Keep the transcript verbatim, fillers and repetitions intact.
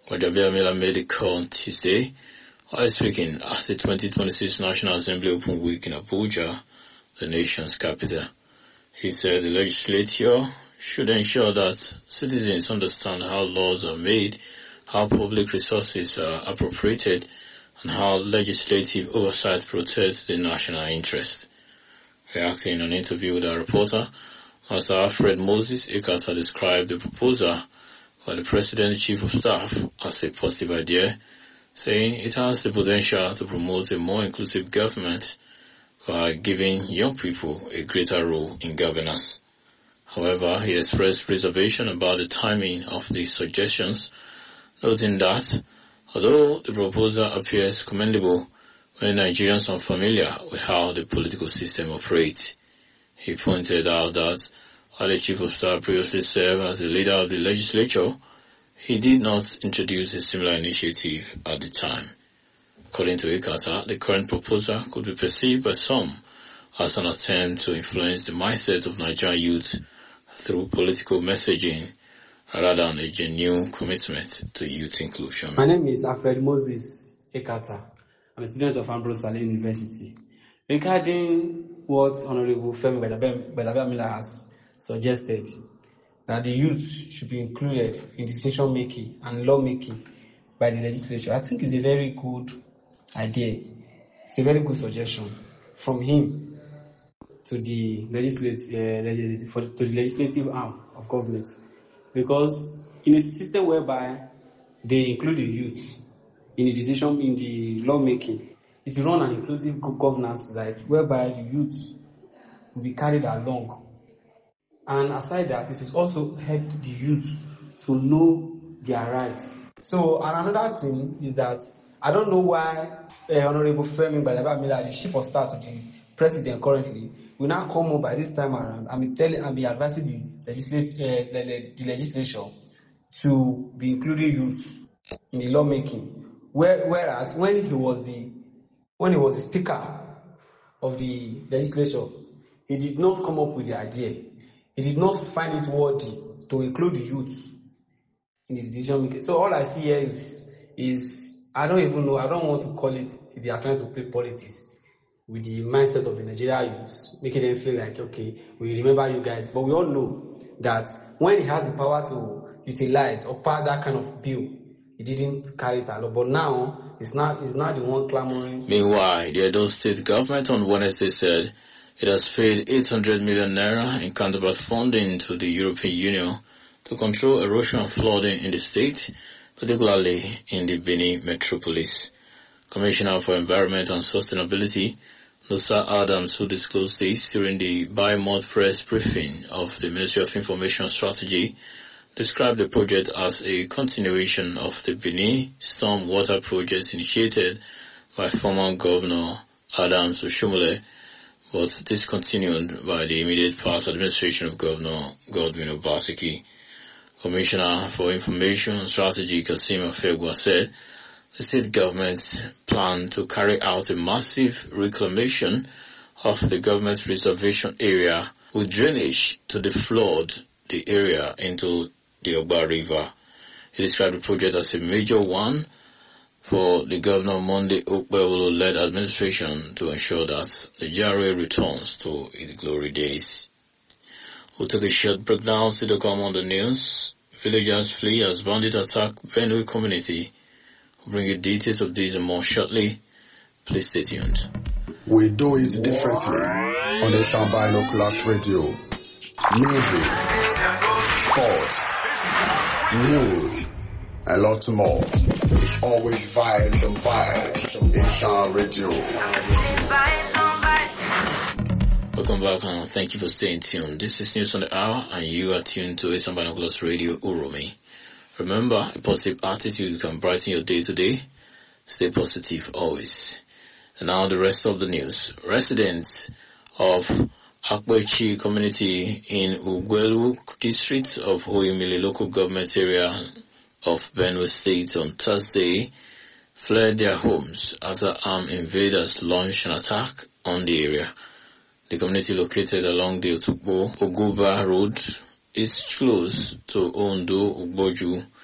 Gbajabiamila made the call on Tuesday while speaking at the twenty twenty-six National Assembly Open Week in Abuja, the nation's capital. He said the legislature should ensure that citizens understand how laws are made, how public resources are appropriated, and how legislative oversight protects the national interest. Reacting in an interview with our reporter, Master Alfred Moses Ekata described the proposal by the President's Chief of Staff as a positive idea, saying it has the potential to promote a more inclusive government by giving young people a greater role in governance. However, he expressed reservation about the timing of the suggestions, noting that although the proposal appears commendable, many Nigerians are unfamiliar with how the political system operates. He pointed out that while the Chief of Staff previously served as the leader of the legislature, he did not introduce a similar initiative at the time. According to Ekata, the current proposal could be perceived by some as an attempt to influence the mindset of Nigerian youth through political messaging rather than a genuine commitment to youth inclusion. My name is Alfred Moses Ekata. I'm a student of Ambrose Saleh University. Regarding what Honorable Femi Gbajabiamila has suggested, that the youth should be included in decision making and law making by the legislature, I think is a very good idea. It's a very good suggestion from him to the legislative, uh, for, to the legislative arm of government, because in a system whereby they include the youth in the decision, in the law making, it will run an inclusive governance, like whereby the youth will be carried along. And aside that, it will also help the youth to know their rights. So, and another thing is that I don't know why uh, Honorable Femi Gbajabiamila, the Chief of Staff to the President currently, will now come up by this time around and be telling and be advising the, legislat- uh, the, the legislature to be including youth in the lawmaking. Where, whereas when he was the when he was the Speaker of the legislature, he did not come up with the idea. He did not find it worthy to include the youth in the decision making. So all I see here is, is I don't even know, I don't want to call it, they are trying to play politics with the mindset of the Nigerian youth, making them feel like, okay, we remember you guys. But we all know that when he has the power to utilize or pass that kind of bill, he didn't carry it along. But now, it's not, it's not the one clamoring. Meanwhile, the Edo State government on Wednesday said it has paid eight hundred million naira in counterpart funding to the European Union to control erosion and flooding in the state, particularly in the Benin metropolis. Commissioner for Environment and Sustainability, Nusa Adams, who disclosed this during the bi-month press briefing of the Ministry of Information Strategy, described the project as a continuation of the Benin storm water project initiated by former Governor Adams Oshomole, but discontinued by the immediate past administration of Governor Godwin Obaseki. Commissioner for Information and Strategy Kasim Afegwa said the state government planned to carry out a massive reclamation of the government's reservation area with drainage to deflood the area into the Ogba River. He described the project as a major one for the Governor Monday Okpebholo-led administration to ensure that the G R A returns to its glory days. We'll take a short break now, see the come on the news. Villagers flee as bandit attack Benue community. We'll bring you details of these and more shortly. Please stay tuned. We do it differently on the Sound Binoculars Radio. Music, sport, news, and lots more. It's always vibes and vibes in Sound Radio. Welcome back and thank you for staying tuned. This is News on the Hour and you are tuned to Sound Binoculars Radio Uromi. Remember, a positive attitude can brighten your day today. Stay positive always. And now the rest of the news. Residents of Akwechi community in Ugwelu district of Oyemele local government area of Benue State on Thursday fled their homes after armed invaders launched an attack on the area. The community located along the Otukbo Oguba Road is close to Ondo Ugboju